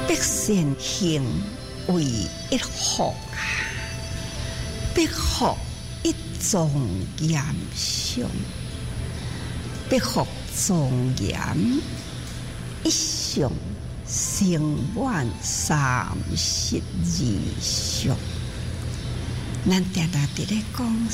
必先行为一福啊，必福一庄严相，必福庄严一相，成满32相。咱定定伫咧讲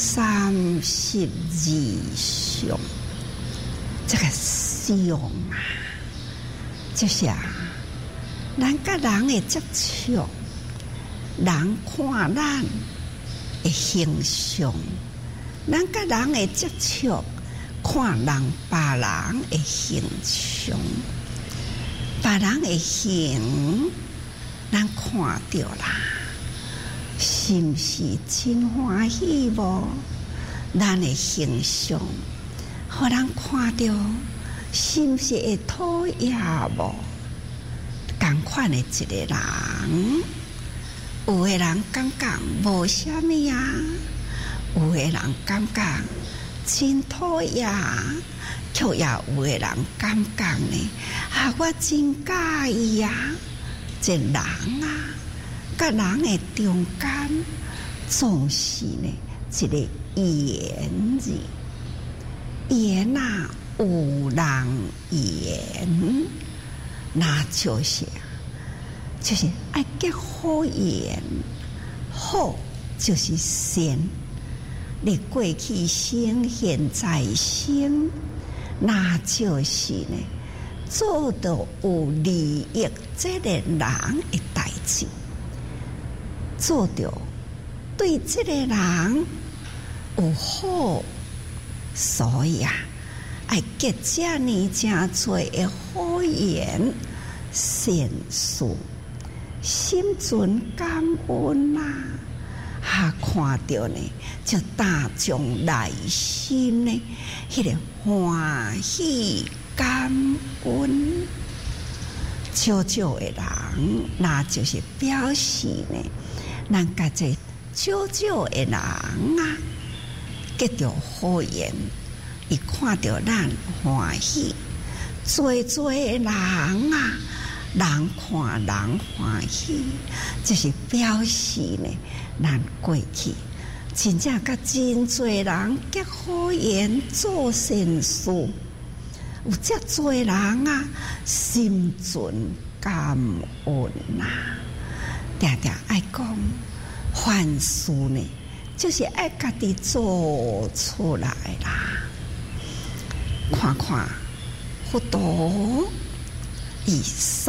32相，这个相啊，就是咱甲人的接触，人看咱的形象，咱甲人的接触，看人别人的形象，别人的形，咱看到啦，是毋是真欢喜无？咱的形象，互人看到，是毋是会讨厌无？同款的一个人，有的人感觉无啥物啊，有的人感觉真讨厌，却也有的人感觉呢，我真介意啊！这人啊，甲人的中间总是呢一个言字，言啊有人言。那就是爱结好言，好就是善。你过去生，现在生，那就是呢，做到有利益这个人的代志，做到对这个人有好，所以啊。爱结这呢真多的好言善事，心存感恩啊！看到呢，就打从内心呢，迄个欢喜感恩。少少的人，那就是表示呢，咱家这少少的人啊，结着好言。伊看到咱欢喜，多的人啊，人看人欢喜，就是表示呢，咱过去真正甲真多人结好言做善事，有遮多人啊，心存感恩啊，定定爱讲凡事呢，就是爱家己做出来啦。看看佛陀以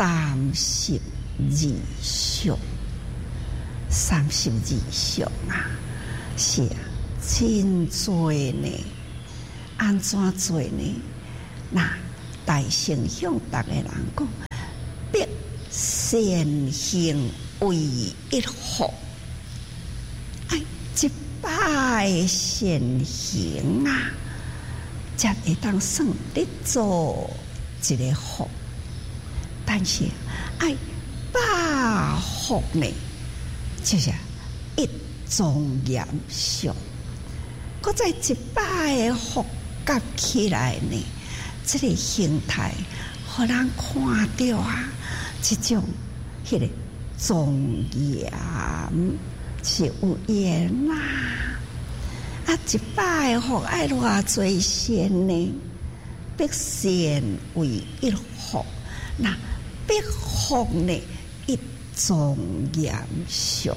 32相，32相啊，是啊，真多呢。安怎做呢？那大圣向逐个人讲，必善行为一福，哎，一摆善行啊！才会当算你做一个福，但是爱百福呢，就是一庄严相。搁再一百个福夹起来呢，这个形态，互人看到啊，这种迄个庄严是有缘啦。一百个福爱偌侪善呢？必善为一福，那必福呢一庄严相。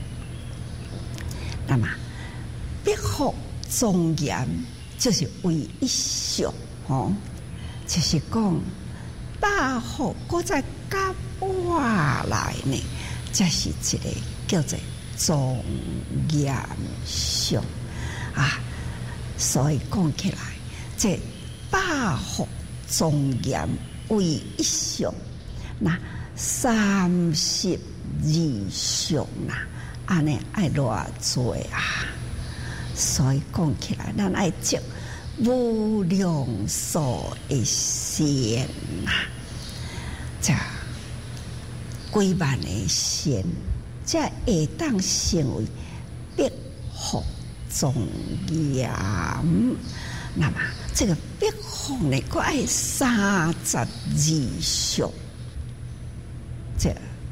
那么必福庄严就是为一相哦，就是讲百福搁再加我来呢，这是一个叫做庄严相。啊，所以讲起来，这百福庄严为一相，那32相啦，安尼爱偌多啊！所以讲起来，咱爱积无量数的善啊，这几万的善，才会当成为必福庄严。那么这个必福呢，佫爱32相，这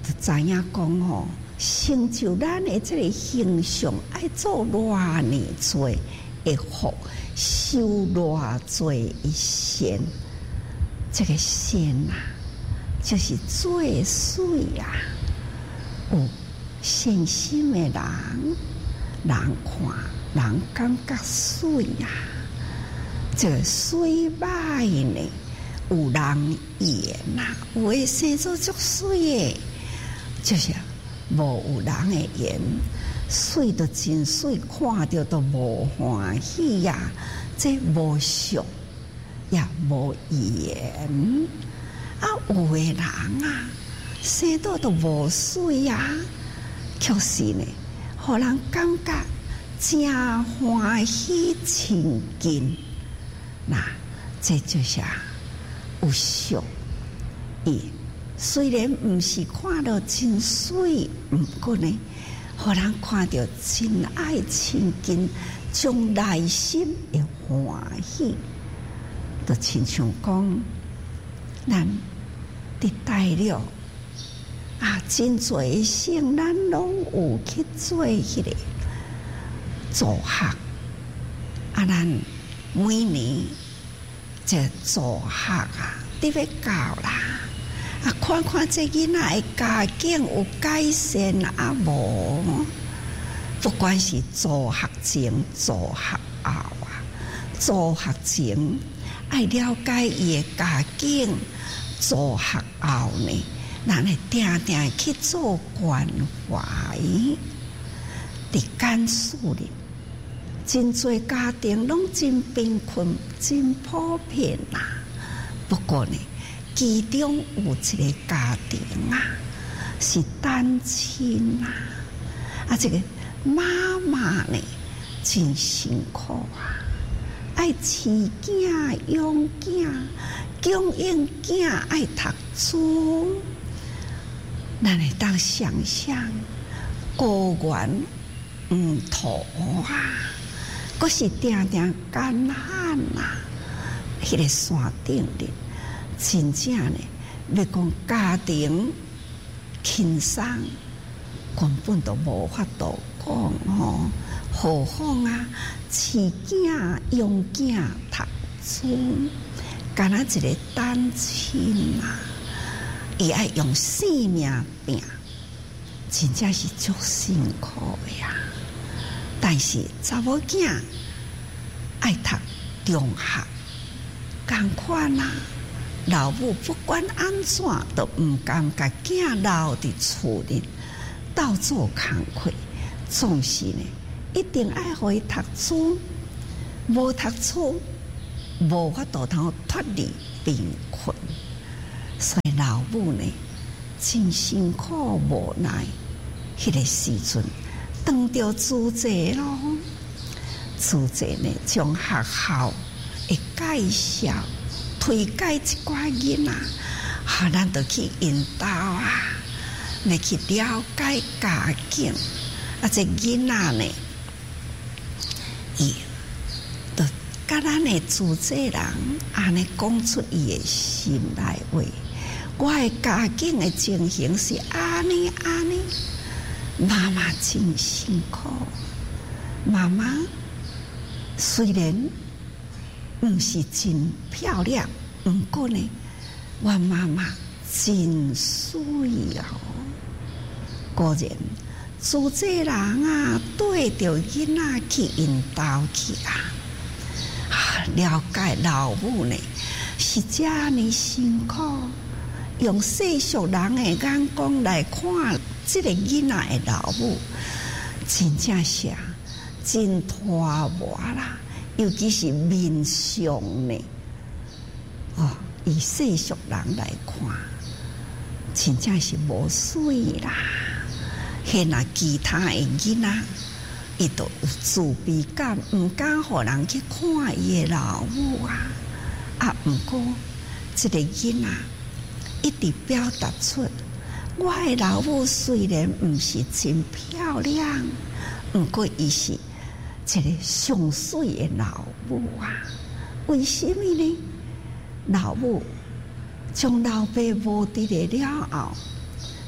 就知影讲吼，成就咱的这个形象，爱做偌尼多的福，修偌多的善。这个善啊，就是最水啊！有善心的人，人看人感觉水啊。这个水歹呢，有人言呐，有的生做足水的，就是无有人的言，水都真水，看着都无欢喜呀，这无俗也无言啊。有的人啊，生到都无水呀，确实呢，互人感觉真欢喜亲近。那这就是有俗，伊虽然不是看到真水，不过呢，互人看到真爱亲近，将内心的欢喜，就亲像讲，咱伫大了啊，真侪的圣咱拢有去做迄个助学啊，咱每年这助学啊，你要教啦啊，看看这囡仔的家境有改善啊无？不管是助学前、助学后啊，助学前爱了解伊的家境，助学后呢，咱会定定去做关怀。伫简述里，真侪家庭拢真贫困、真普遍呐。不过呢，其中有一个家庭啊，是单亲啊，啊，这个妈妈呢真辛苦啊，爱饲囝、养囝、供应囝爱读书，咱会当想象高原土啊，佫是定定干旱啊，迄个山顶哩，真正呢，要讲家庭轻松，根本都无法度讲吼。何况啊，饲囝、养囝、读书，干那一个单亲啊，伊爱用性命拼，真正是足辛苦的呀。但是查某囝爱读中学，同款啊，老母不管安怎，都唔甘甲囝留伫厝里，斗做工课，总是呢，一定爱互伊读书，无读书，无法度通脱离贫困，所以老母呢，真辛苦无奈。迄个时阵，当着主席咯，主席呢，将学校的介绍、推介一寡囡仔，啊，咱就去引导啊，来去了解家境。啊，这囡仔呢，伊就甲咱的主席人安尼讲出伊的心内话。我的家境的情形是安尼安尼。妈妈真辛苦，妈妈虽然不是真漂亮，不过呢，我妈妈真水哦。果然，主席人啊，对着囡仔去引导去啊，了解老母呢是这么辛苦，用世俗人的眼光来看。这个囡仔的老母真正是真拖磨啦，尤其是面相呢，以世俗人来看，真正是无水啦。迄那其他的囡仔，伊都有自卑感，唔敢互人去看伊的老母啊。啊，不过这个囡仔一直表达出。我的老母虽然不是真漂亮，不过伊是一个上水的老母啊。为什么呢？老母将老爸无伫了后，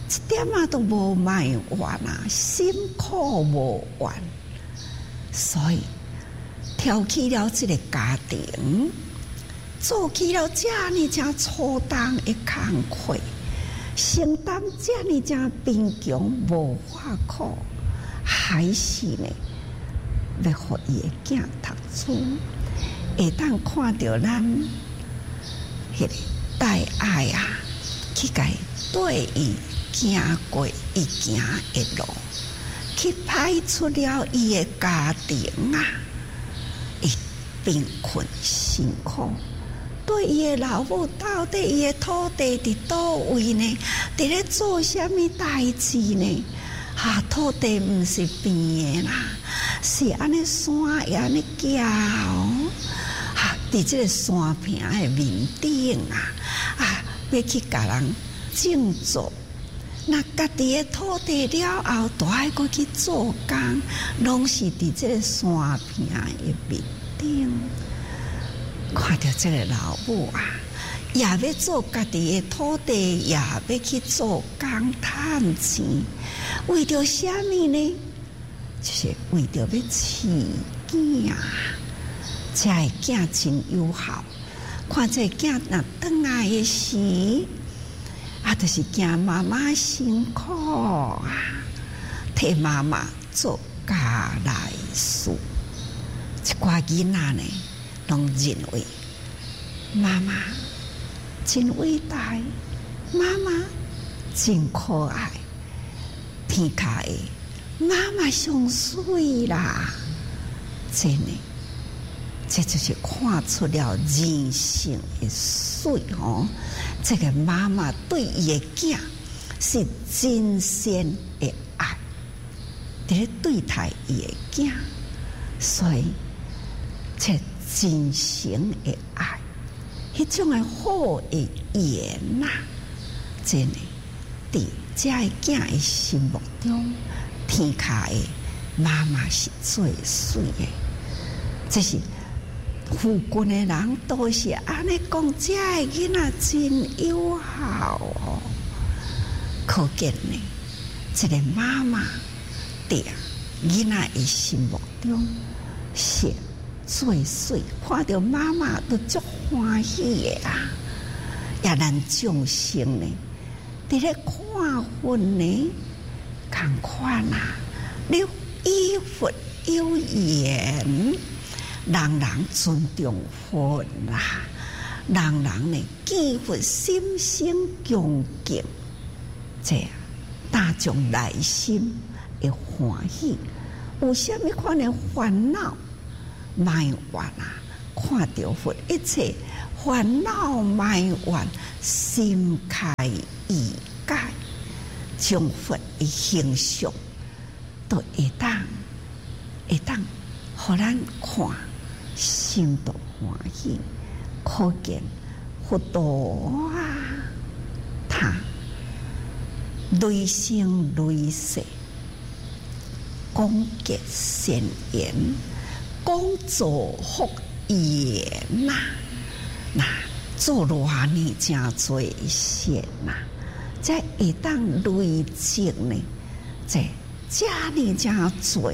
一点啊都无卖完啊，辛苦无完，所以挑起了这个家庭，做起了这呢正粗重的工课，承担这呢正贫穷无法苦，还是呢要互伊的囝读书，会当看到咱迄个大爱啊，去甲伊对伊行过伊行的路，去排出了伊的家庭啊，伊贫困辛苦。对伊的老母，到底伊的土地伫倒位呢？伫咧做啥物代志呢？土地毋是变的啦，是安尼山会安尼行伫即个山坪的面顶要去甲人种作。那家己的土地了后，都爱过去做工，拢是伫即个山坪的面顶。看到这个老母也要做家己的土地，也要去做工赚钱，为着什么呢？就是为着要饲囝，这个囝真有效。看这个囝若转来的时，就是惊妈妈辛苦替妈妈做家内事。一寡囡仔呢，拢认为妈妈真伟大，妈妈真可爱，天下的妈妈上水啦！真的，这就是看出了人性的水哦。这个妈妈对伊的囝是真心的爱，在对待伊的囝，所以这真诚的爱，迄种的好的言真的伫这个囝的心目中，天下的妈妈是最水的。这是附近的人都是安尼讲，这个囡仔真有效哦。可见呢，这个妈妈伫囡仔的心目中是最水，看到妈妈都足欢喜的也咱众生呢，伫咧看分呢，同款你依佛有言，人人尊重佛人人呢见佛心生恭敬，这样大众内心会欢喜。有啥物款的烦恼埋怨看到佛，一切烦恼埋怨心开意解，将佛的形象都会当互咱看，心都欢喜。可见佛道他累生累世讲结善言，讲造福言做偌呢真多善才会当累积呢，这呢真多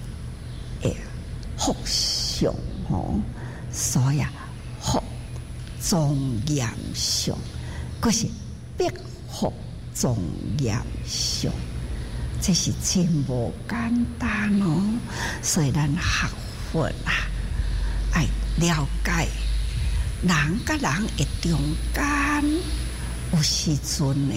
福相所以福庄严相，可是必福庄严相，这是真无简单哦。所以咱学佛爱了解人甲人的中间，有时阵呢，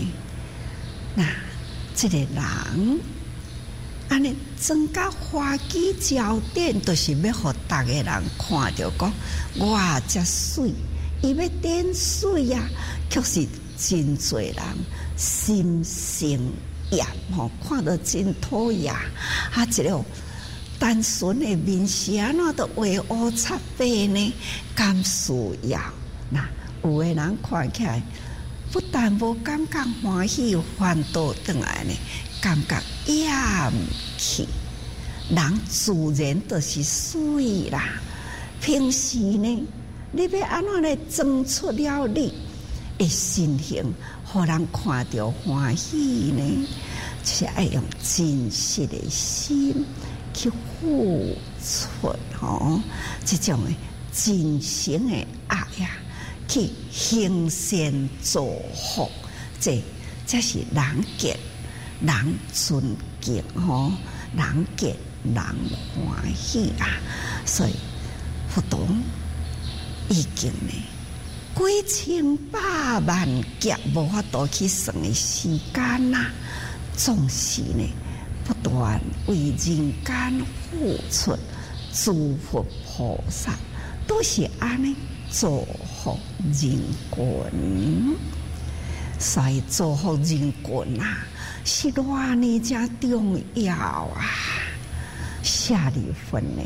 这个人安尼增加花枝焦点，就是要互逐个人看到讲，哇，这水，伊要点水却是真侪人心生厌看到真讨厌一个单纯的面是安怎都画乌擦白呢？甘需要有的人看起来不但无感觉欢喜，反倒转来呢，感觉厌弃。人自然就是水啦。平时呢，你要安怎来装出了你的身形， 互人看到欢喜呢，就是爱用真实的心去付出吼，这种的真诚的爱呀，去行善造福，这是人见人尊敬吼，人见人欢喜啊，所以佛陀已经呢几千百万劫无法度去算的时间呐，总是呢不断为人间付出，诸佛菩萨都是安尼造福人群，所以造福人群啊，是偌呢真重要啊！下里分呢，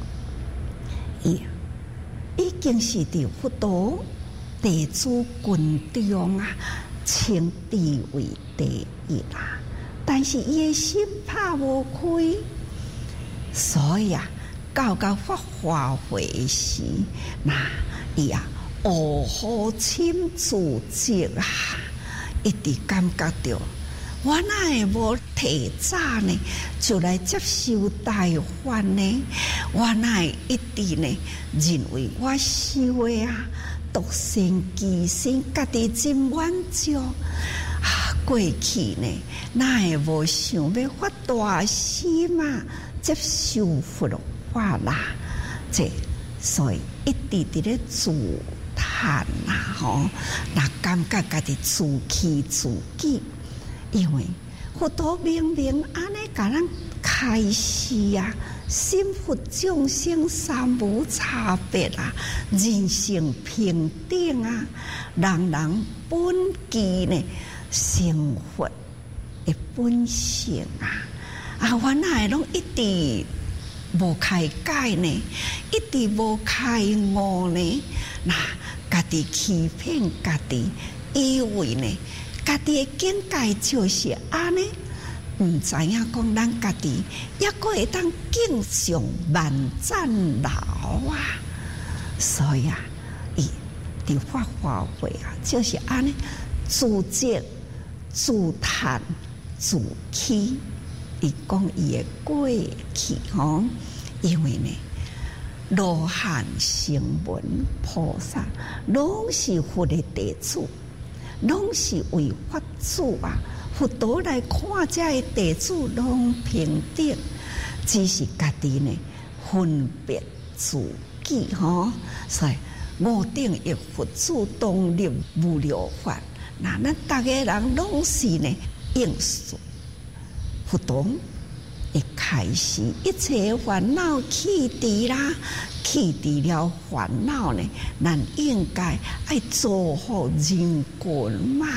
已经是伫佛陀地主群中啊，称地位第一啦。但是伊的心拍无开，所以啊，到发华会时，那伊啊，卧虎深自责啊，一直感觉到，我哪会无提早呢，就来接受大患呢？我哪会一直呢，认为我修的啊，独善其身，家己真满足。过去呢，哪会无想要发大心啊，接受佛法啦？所以一直伫咧自叹啦，吼，那感觉家己自欺自己，因为佛陀明明安尼甲咱开示啊，心佛众生三无差别啊，人性平等啊，人人本具呢。生活的本性啊，我哪会拢一直无开解呢？一直无开悟呢？那家己欺骗家己，以为呢，家己的境界就是安尼，唔知影讲咱家己也阁会当敬上万赞劳啊！所以啊，伊伫发华会啊，就是安尼自责。自叹自欺，伊讲伊的过去吼，因为呢，罗汉、声闻、菩萨，拢是佛的弟子，拢是为法主啊。佛陀来看这的弟子拢平等，只是家己呢分别自己吼，所以我定一佛主当立无了法。那咱大家人拢是呢应顺佛陀一开始，一切烦恼去除啦，去除了烦恼呢，咱应该爱做好人群嘛，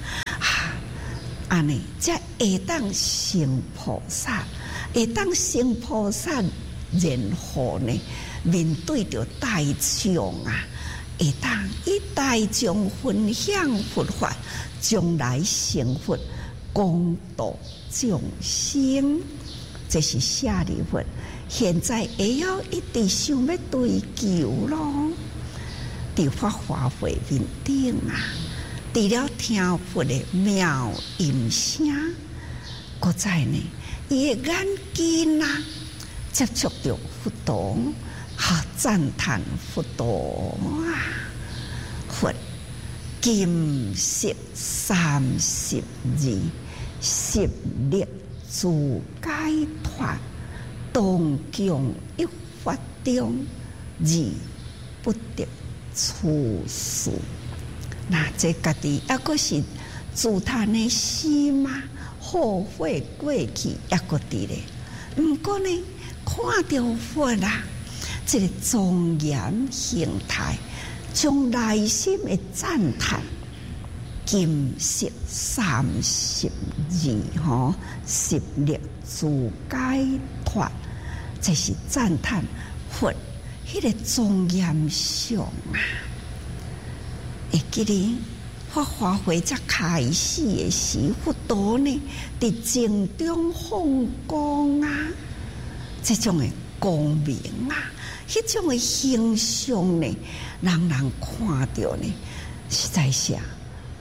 安尼才会当成菩萨，会当成菩萨，然后呢面对着大众啊。会当以大众分享佛法，将来成佛，广度众生，这是下里佛。现在会要一直想要追求咯，伫法华会面顶啊，除了听佛的妙音声，搁在呢，伊的眼睛啊，接触到佛陀。赞叹佛陀啊！佛金色32十力自解脱，当强一法中，而不得出世。那这家己也阁是自叹的心嘛，后悔过去也阁伫咧。毋过呢，看到佛啦。这个庄严形态，将内心的赞叹，金色32吼，十力自解脱，这是赞叹佛迄个庄严相啊！会记得法华会才开始的时，佛陀呢伫静中放光啊，这种的光明啊！迄种的形象呢，人人看到呢，实在是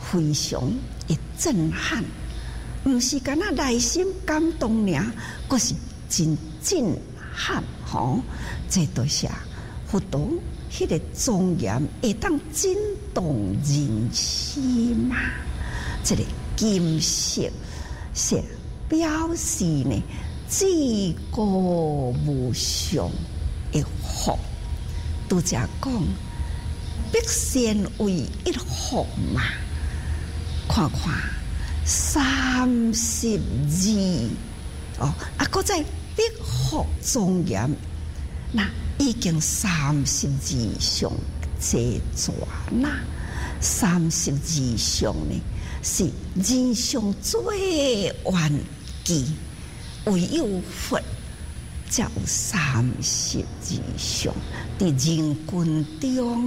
非常的震撼，毋是敢若内心感动尔，佫是真震撼吼！这都是佛陀迄个庄严会当震动人心嘛。这个金色是表示呢至高无上的福。拄则讲必先为一福嘛，看看32哦，搁再必福庄严，那已经32相这转啦。32相呢是人上最顽强，唯有佛才有32相。伫人群中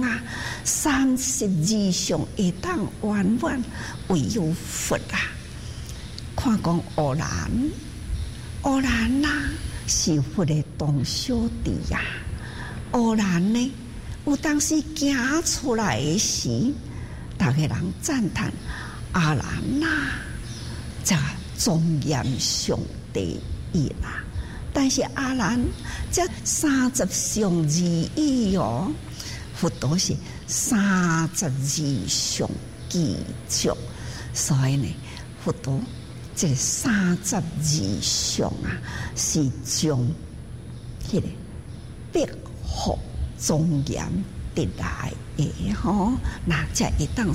32相会当圆满，唯有佛啊！看讲乌兰是佛的同小弟呀。乌兰呢，有当时行出来的时，大家人赞叹阿兰这庄严上第一啦。但是阿兰这30相之一哦，佛陀是32相具足，所以呢，佛陀这个32相是将迄个必福庄严得来的吼，那才会当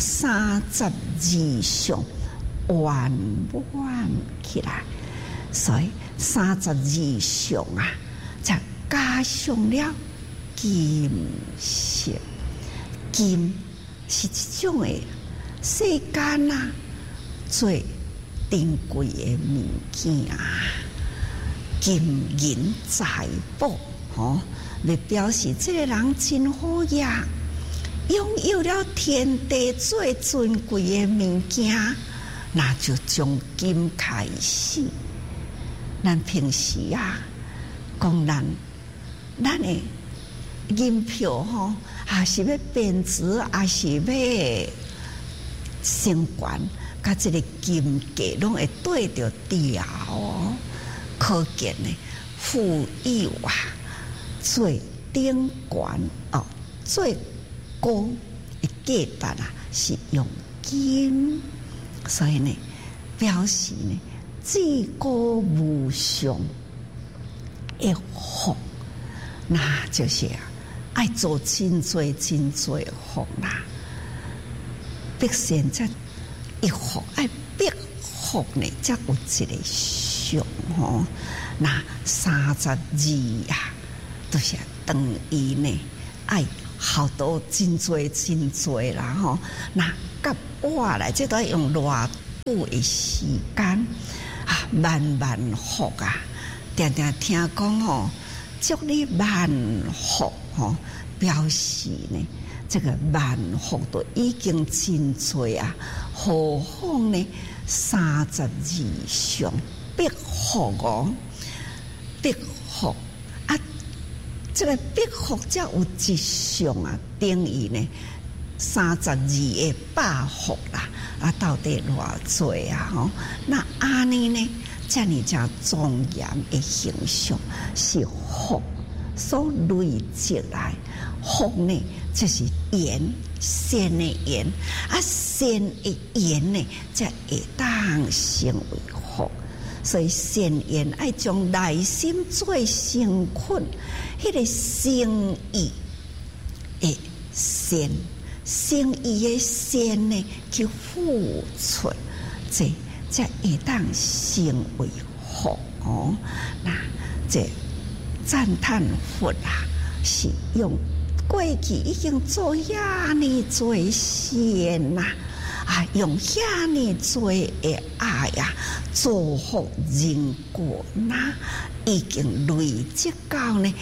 32相圆满起来，所以32相才加上了金色。金是一种的世间最珍贵的物件，金银财宝吼，来表示这个人真好呀，拥有了天地最尊贵的物件，那就从金开始。咱平时讲咱的银票吼，也是要贬值，也是要升悬，甲这个金价拢会对着调哦。可见呢，富有最顶悬哦，最高的价值是用金，所以呢，表示呢。至高无上的福，那就是爱做真多的福啦。必先这一福，爱必福呢，才有一个上吼。那32都是等于呢，爱好多真多啦吼。那甲我来，这都用偌久的时间。万福常常听讲吼，祝你万福吼，表示呢，这个万福都已经真多何况呢32相必福哦，必福这个必福才有一相等于呢32个百福啦。到底偌多吼？那安尼呢？这样才庄严的形象是福所累积来，福呢就是缘，善的缘善的缘呢才会当成为福。所以善缘爱将内心最诚恳，迄个诚意的善。诚意的善呢，去付出，这会当成为福哦。那这赞叹佛是用过去已经做遐尼多善用遐尼多的爱造福人群已经累积到呢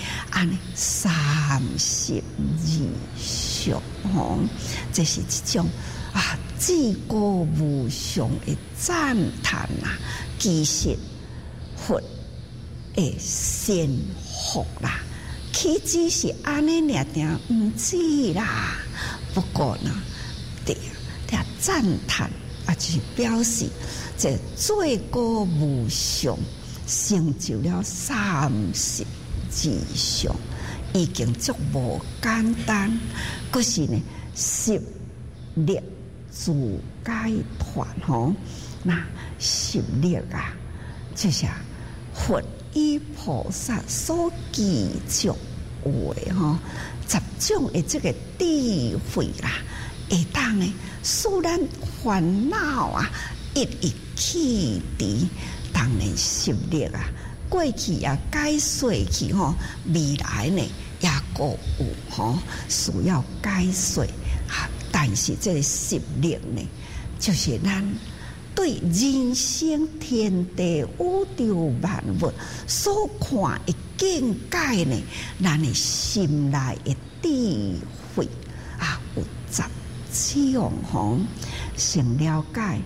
32相吼，这是一种至高无上的赞叹其实佛的善福啦，岂只是安尼尔定毋止啦。不过呢， 也赞叹，就是表示这最高无上成就了32相，已经足无简单。可是呢，十力自解脱吼，那十力就是佛与菩萨所具足为吼，10种的这个智慧会当呢，使咱烦恼一一去除。当然十力过去也解说去吼，未来呢也各有吼需要解说但是这个十力呢，就是咱对人生天地宇宙万物所看的境界呢，咱的心内的智慧有10种吼，先了解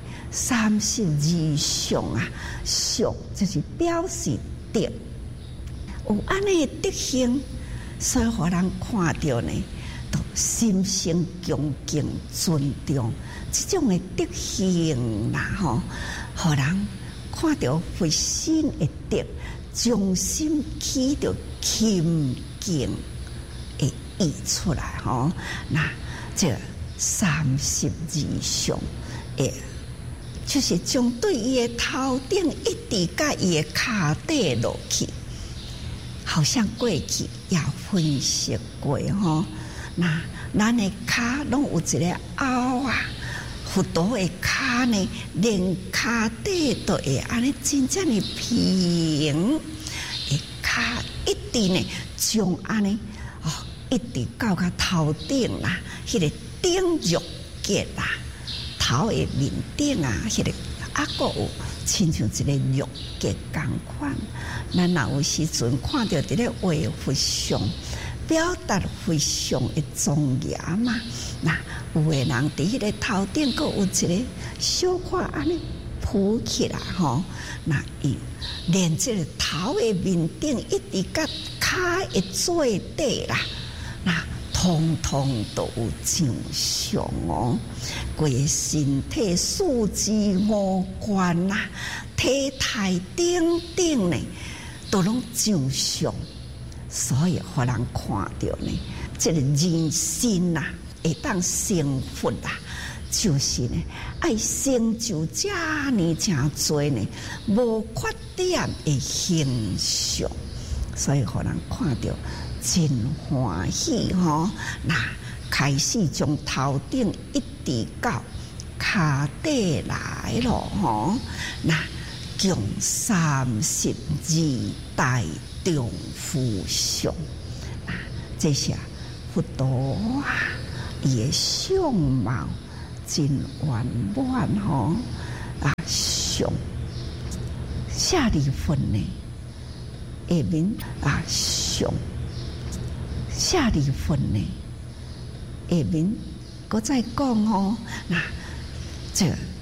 32相相就是表示德，有安尼的德行，所以互人看到呢，都心生恭敬尊重。这种的德行吼，互人看到佛心的德，将心起着恭敬会溢出来吼。那这32相就是将对伊的头顶一直甲伊的骹底落去，好像过去也分析过吼。那咱的骹拢有一个凹佛陀的骹呢，连骹底都会安尼真正的平，的骹一直呢将安尼一直到头顶迄个顶肉结头的面顶迄个个有亲像一个肉结同款。咱若有时阵看到伫咧画佛像，表达佛像的庄严嘛。那有的人伫迄个头顶，佫有一个小块安尼浮起来吼。那伊连这个头的面顶一直甲骹的做底那通通都有正常哦。规身体四肢五官体态等等呢，都拢正常。所以互人看到呢，这个人生会当成佛就是呢，爱成就这呢真多呢无缺点的形象，所以互人看到真欢喜吼。那开始从头顶一直到骹底来咯吼。那共32大丈夫相，这些佛陀伊的相貌真圆满吼相舍利弗呢下面相舍利弗呢下面搁再讲吼，那这